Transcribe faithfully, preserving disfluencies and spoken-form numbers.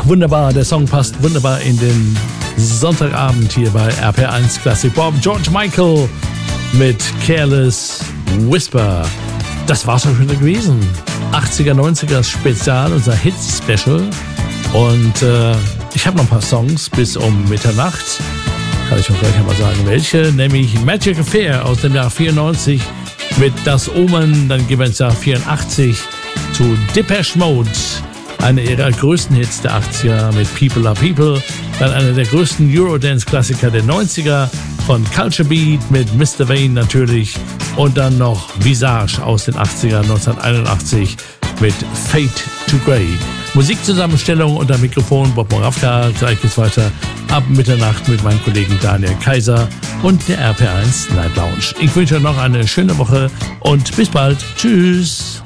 wunderbar, der Song passt wunderbar in den Sonntagabend hier bei R P R eins Classic Bob. George Michael mit Careless Whisper. Das war's schon wieder gewesen. achtziger, neunziger Spezial, unser Hits-Special. Und äh, ich habe noch ein paar Songs bis um Mitternacht. Kann ich auch gleich einmal sagen, welche. Nämlich Magic Affair aus dem Jahr vierundneunzig mit Das Omen. Dann gehen wir ins Jahr vierundachtzig zu Depeche Mode. Einer ihrer größten Hits der achtziger mit People Are People. Dann einer der größten Eurodance-Klassiker der neunziger von Culture Beat mit Mister Vane natürlich. Und dann noch Visage aus den achtziger, neunzehnhunderteinundachtzig mit Fade to Grey. Musikzusammenstellung unter Mikrofon Bob Moravka. Gleich geht's weiter ab Mitternacht mit meinem Kollegen Daniel Kaiser und der R P R eins Night Lounge. Ich wünsche euch noch eine schöne Woche und bis bald. Tschüss.